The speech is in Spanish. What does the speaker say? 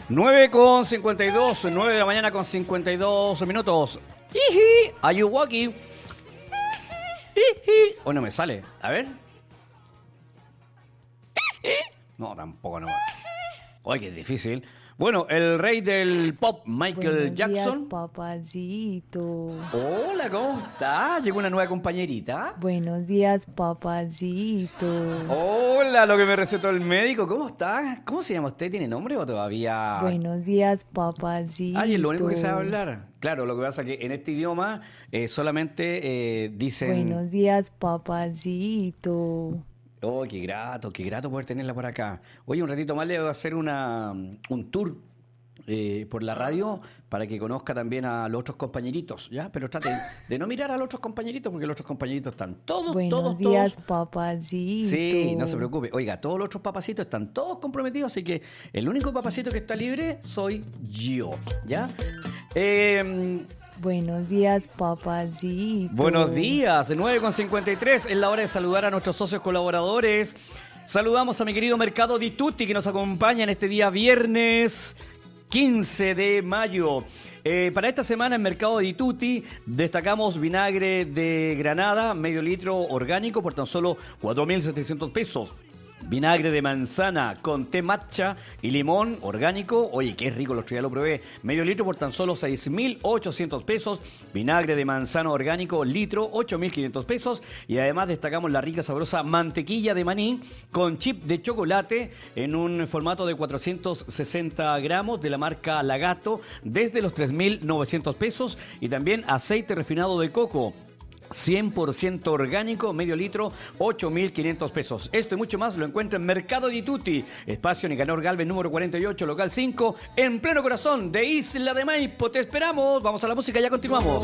9:52, 9 de la mañana con 52 minutos. Iji, are you walking? Oh, no me sale. A ver. No, tampoco no. Oye, qué difícil. Bueno, el rey del pop, Michael Buenos Jackson. días, papacito. Hola, ¿cómo estás? Llegó una nueva compañerita. Buenos días, papacito. Hola, lo que me recetó el médico. ¿Cómo estás? ¿Cómo se llama usted? ¿Tiene nombre o todavía? Buenos días, papacito. Ay, es lo único que sabe hablar. Claro, lo que pasa es que en este idioma solamente dicen... Buenos días, papacito. Oh, qué grato poder tenerla por acá. Oye, un ratito más le voy a hacer un tour por la radio para que conozca también a los otros compañeritos, ¿ya? Pero trate de no mirar a los otros compañeritos porque los otros compañeritos están todos. Buenos días, papacito. Sí, no se preocupe. Oiga, todos los otros papacitos están todos comprometidos, así que el único papacito que está libre soy yo, ¿ya? Buenos días, papacito. Buenos días, 9:53, es la hora de saludar a nuestros socios colaboradores. Saludamos a mi querido Mercado Di Tutti que nos acompaña en este día viernes 15 de mayo. Para esta semana en Mercado Di Tutti destacamos vinagre de Granada, medio litro orgánico por tan solo 4.700 pesos. Vinagre de manzana con té matcha y limón orgánico. Oye, qué rico, el otro día lo probé. Medio litro por tan solo 6.800 pesos. Vinagre de manzana orgánico, litro, 8.500 pesos. Y además destacamos la rica, sabrosa mantequilla de maní con chip de chocolate en un formato de 460 gramos de la marca Lagato desde los 3.900 pesos. Y también aceite refinado de coco. 100% orgánico, medio litro, 8.500 pesos. Esto y mucho más lo encuentra en Mercado Di Tutti, espacio Nicanor Galvez, número 48, local 5, en pleno corazón de Isla de Maipo. Te esperamos. Vamos a la música, ya continuamos.